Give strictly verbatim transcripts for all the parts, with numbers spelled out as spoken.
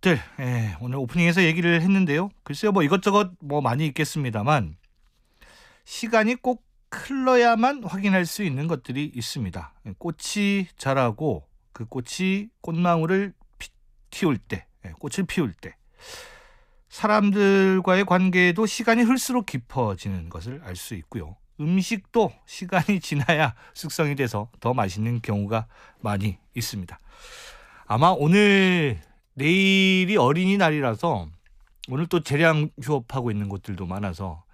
것들 예, 오늘 오프닝에서 얘기를 했는데요. 글쎄요, 뭐 이것저것 뭐 많이 있겠습니다만 시간이 꼭 흘러야만 확인할 수 있는 것들이 있습니다. 꽃이 자라고 그 꽃이 꽃망울을 피, 틔울 때, 예, 꽃을 피울 때, 사람들과의 관계에도 시간이 흘수록 깊어지는 것을 알 수 있고요. 음식도 시간이 지나야 숙성이 돼서 더 맛있는 경우가 많이 있습니다. 아마 오늘 내일이 어린이날이라서 오늘 또 재량 휴업하고 있는 곳들도 많아서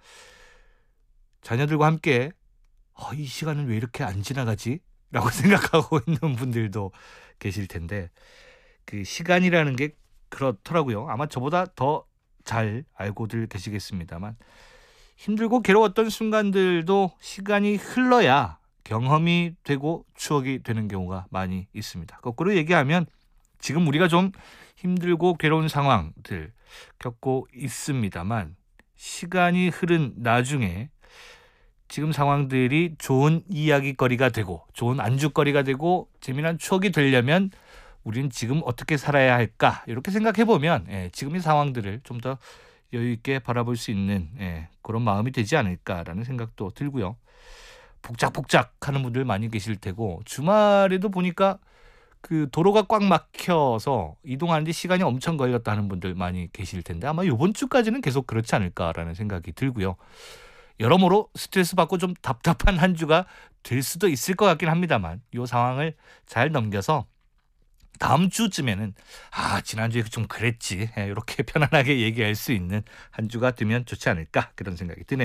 자녀들과 함께 어, 이 시간은 왜 이렇게 안 지나가지? 라고 생각하고 있는 분들도 계실 텐데 그 시간이라는 게 그렇더라고요. 아마 저보다 더 잘 알고들 계시겠습니다만 힘들고 괴로웠던 순간들도 시간이 흘러야 경험이 되고 추억이 되는 경우가 많이 있습니다. 거꾸로 얘기하면 지금 우리가 좀 힘들고 괴로운 상황들 겪고 있습니다만 시간이 흐른 나중에 지금 상황들이 좋은 이야기거리가 되고 좋은 안주거리가 되고 재미난 추억이 되려면 우리는 지금 어떻게 살아야 할까 이렇게 생각해보면 예, 지금의 상황들을 좀 더 여유 있게 바라볼 수 있는 예, 그런 마음이 되지 않을까라는 생각도 들고요. 복작복작 하는 분들 많이 계실 테고 주말에도 보니까 그 도로가 꽉 막혀서 이동하는데 시간이 엄청 걸렸다 하는 분들 많이 계실 텐데 아마 이번 주까지는 계속 그렇지 않을까라는 생각이 들고요. 여러모로 스트레스 받고 좀 답답한 한 주가 될 수도 있을 것 같긴 합니다만 이 상황을 잘 넘겨서 다음 주쯤에는 아 지난주에 좀 그랬지 이렇게 편안하게 얘기할 수 있는 한 주가 되면 좋지 않을까 그런 생각이 드네요.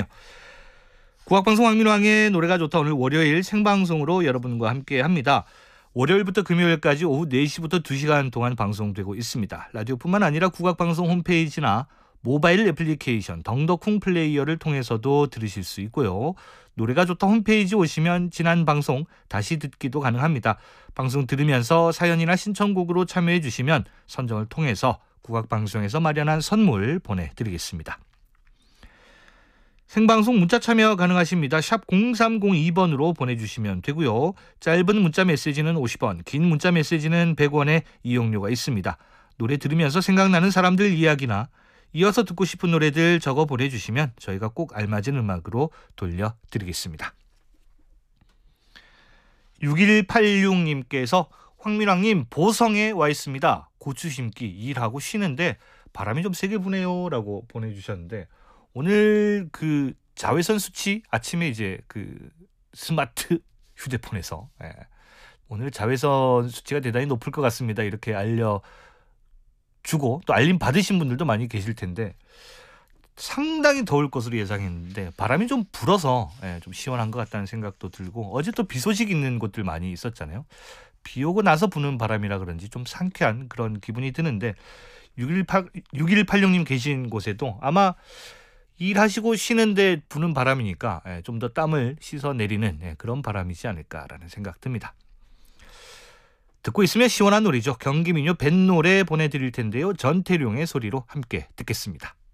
국악방송 황민왕의 노래가 좋다 오늘 월요일 생방송으로 여러분과 함께합니다. 월요일부터 금요일까지 오후 네 시부터 두 시간 동안 방송되고 있습니다. 라디오뿐만 아니라 국악방송 홈페이지나 모바일 애플리케이션 덩더쿵 플레이어를 통해서도 들으실 수 있고요. 노래가 좋다 홈페이지 오시면 지난 방송 다시 듣기도 가능합니다. 방송 들으면서 사연이나 신청곡으로 참여해 주시면 선정을 통해서 국악방송에서 마련한 선물 보내드리겠습니다. 생방송 문자 참여 가능하십니다. 샵 공삼공이 번으로 보내주시면 되고요. 짧은 문자 메시지는 오십 원, 긴 문자 메시지는 백 원의 이용료가 있습니다. 노래 들으면서 생각나는 사람들 이야기나 이어서 듣고 싶은 노래들 적어 보내주시면 저희가 꼭 알맞은 음악으로 돌려드리겠습니다. 육일팔육님께서 황민왕님 보성에 와 있습니다. 고추 심기 일하고 쉬는데 바람이 좀 세게 부네요 라고 보내주셨는데 오늘 그 자외선 수치 아침에 이제 그 스마트 휴대폰에서 예, 오늘 자외선 수치가 대단히 높을 것 같습니다 이렇게 알려 주고 또 알림 받으신 분들도 많이 계실 텐데 상당히 더울 것으로 예상했는데 바람이 좀 불어서 예, 좀 시원한 것 같다는 생각도 들고 어제 또 비 소식 있는 곳들 많이 있었잖아요. 비 오고 나서 부는 바람이라 그런지 좀 상쾌한 그런 기분이 드는데 육일팔육님 계신 곳에도 아마 일하시고 쉬는데 부는 바람이니까 예, 좀 더 땀을 씻어내리는 예, 그런 바람이지 않을까라는 생각 듭니다. 듣고 있으면 시원한 노래죠. 경기민요 뱃노래 보내드릴 텐데요. 전태룡의 소리로 함께 듣겠습니다.